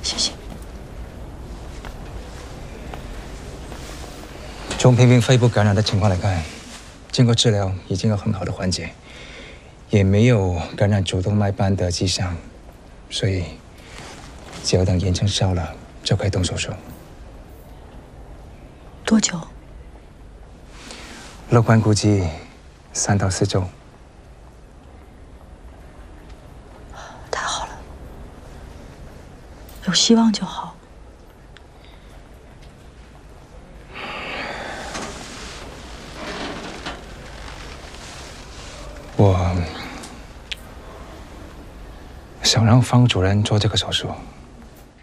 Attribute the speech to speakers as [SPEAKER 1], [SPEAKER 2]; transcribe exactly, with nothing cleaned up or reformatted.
[SPEAKER 1] 谢谢。
[SPEAKER 2] 从平平肺部感染的情况来看，经过治疗已经有很好的缓解，也没有感染主动脉斑的迹象，所以只要等炎症消了，就可以动手术。
[SPEAKER 1] 多久？
[SPEAKER 2] 乐观估计三到四周。
[SPEAKER 1] 太好了，有希望就好。
[SPEAKER 2] 我想让方主任做这个手术。